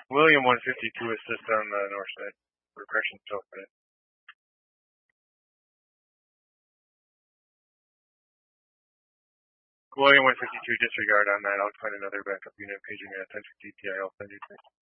William 152 assist on the north side. Regression still fit. William 152 disregard on that. I'll find another backup unit paging at 1050 TI. I'll send you.